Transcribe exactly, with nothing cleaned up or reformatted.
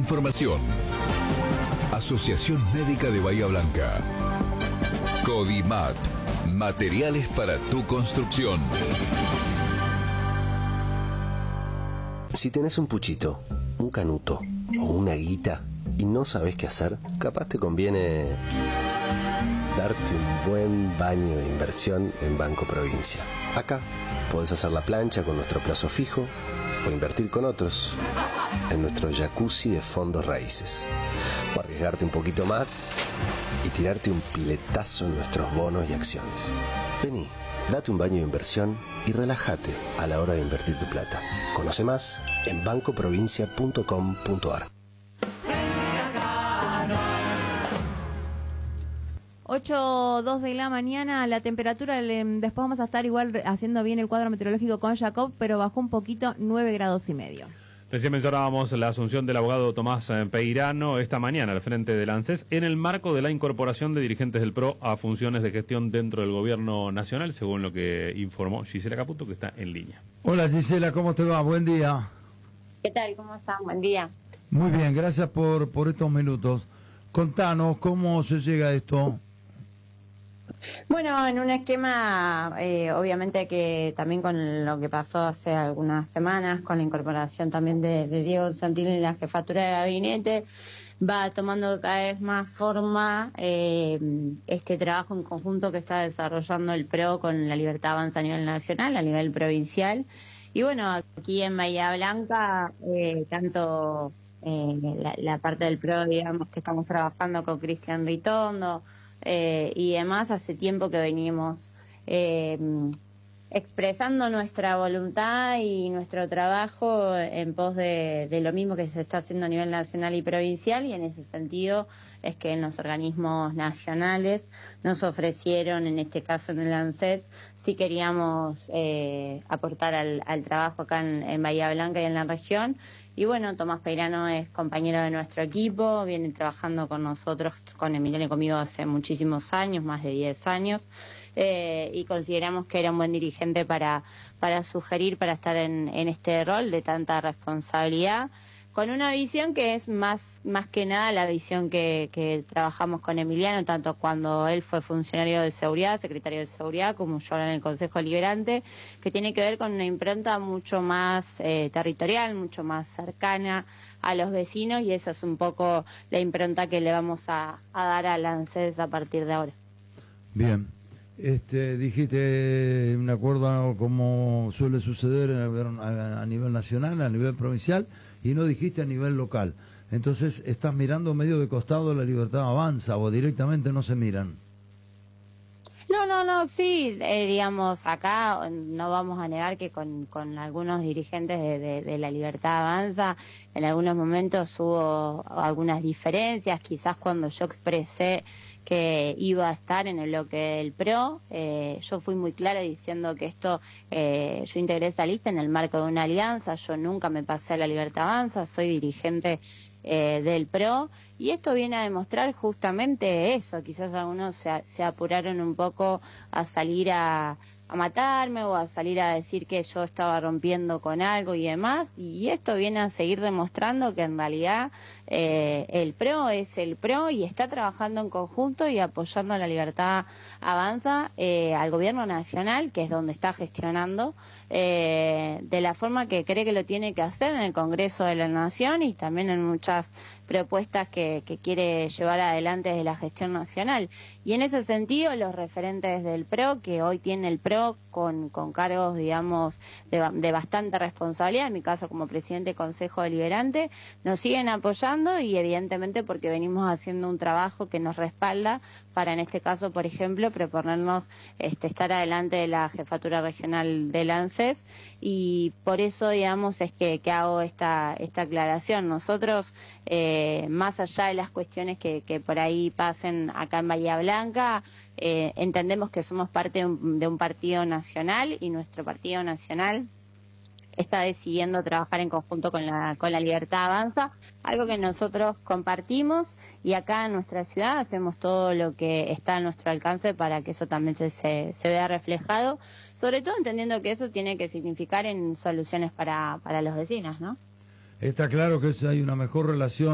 información. Asociación Médica de Bahía Blanca. Codimat. Materiales para tu construcción. Si tenés un puchito, un canuto o una guita y no sabés qué hacer, capaz te conviene darte un buen baño de inversión en Banco Provincia. Acá podés hacer la plancha con nuestro plazo fijo o invertir con otros en nuestro jacuzzi de fondos raíces. O arriesgarte un poquito más y tirarte un piletazo en nuestros bonos y acciones. Vení, date un baño de inversión y relájate a la hora de invertir tu plata. Conoce más en banco provincia punto com punto a r. ocho o dos de la mañana, la temperatura, después vamos a estar igual haciendo bien el cuadro meteorológico con Jacob, pero bajó un poquito, nueve grados y medio. Recién mencionábamos la asunción del abogado Tomás Peirano esta mañana al frente del ANSES en el marco de la incorporación de dirigentes del P R O a funciones de gestión dentro del gobierno nacional, según lo que informó Gisela Caputo, que está en línea. Hola Gisela, ¿cómo te va? Buen día. ¿Qué tal? ¿Cómo están? Buen día. Muy bien, gracias por, por estos minutos. Contanos, ¿cómo se llega a esto? Bueno, en un esquema, eh, obviamente que también con lo que pasó hace algunas semanas, con la incorporación también de, de Diego Santilli en la jefatura de gabinete, va tomando cada vez más forma eh, este trabajo en conjunto que está desarrollando el P R O con la Libertad Avanza a nivel nacional, a nivel provincial. Y bueno, aquí en Bahía Blanca, eh, tanto eh, la, la parte del P R O, digamos, que estamos trabajando con Cristian Ritondo, Eh, y demás, hace tiempo que venimos eh, expresando nuestra voluntad y nuestro trabajo en pos de, de lo mismo que se está haciendo a nivel nacional y provincial, y en ese sentido es que en los organismos nacionales nos ofrecieron, en este caso en el ANSES, si queríamos eh, aportar al, al trabajo acá en, en Bahía Blanca y en la región. Y bueno, Tomás Peirano es compañero de nuestro equipo, viene trabajando con nosotros, con Emiliano y conmigo hace muchísimos años, más de diez años, eh, y consideramos que era un buen dirigente para, para sugerir, para estar en, en este rol de tanta responsabilidad, con una visión que es más, más que nada la visión que, que trabajamos con Emiliano, tanto cuando él fue funcionario de seguridad, secretario de seguridad, como yo ahora en el Consejo Liberante, que tiene que ver con una impronta mucho más eh, territorial, mucho más cercana a los vecinos, y esa es un poco la impronta que le vamos a, a dar al ANSES a partir de ahora. Bien, este, dijiste un acuerdo como suele suceder a, a nivel nacional, a nivel provincial, y no dijiste a nivel local. Entonces, ¿estás mirando medio de costado la Libertad Avanza o directamente no se miran? No, no, no, sí, eh, digamos, acá no vamos a negar que con, con algunos dirigentes de, de, de la Libertad Avanza, en algunos momentos hubo algunas diferencias, quizás cuando yo expresé que iba a estar en el bloque del P R O, eh, yo fui muy clara diciendo que esto, eh, yo integré esa lista en el marco de una alianza, yo nunca me pasé a la Libertad Avanza, soy dirigente eh, del P R O, y esto viene a demostrar justamente eso. Quizás algunos se, se apuraron un poco a salir a, a matarme o a salir a decir que yo estaba rompiendo con algo y demás, y esto viene a seguir demostrando que en realidad eh, el P R O es el P R O y está trabajando en conjunto y apoyando a la Libertad Avanza, eh, al gobierno nacional, que es donde está gestionando, eh, de la forma que cree que lo tiene que hacer en el Congreso de la Nación y también en muchas propuestas que, que quiere llevar adelante desde la gestión nacional. Y en ese sentido, los referentes del P R O, que hoy tiene el P R O con, con cargos, digamos, de, de bastante responsabilidad, en mi caso como presidente del Consejo Deliberante, nos siguen apoyando, y evidentemente porque venimos haciendo un trabajo que nos respalda para, en este caso, por ejemplo, proponernos este, estar adelante de la jefatura regional del ANSES, y por eso, digamos, es que, que hago esta, esta aclaración. Nosotros, eh, más allá de las cuestiones que, que por ahí pasen acá en Bahía Blanca, eh, entendemos que somos parte de un, de un partido nacional, y nuestro partido nacional está decidiendo trabajar en conjunto con la, con la Libertad Avanza, algo que nosotros compartimos, y acá en nuestra ciudad hacemos todo lo que está a nuestro alcance para que eso también se, se, se vea reflejado, sobre todo entendiendo que eso tiene que significar en soluciones para, para los vecinos, ¿no? Está claro que hay una mejor relación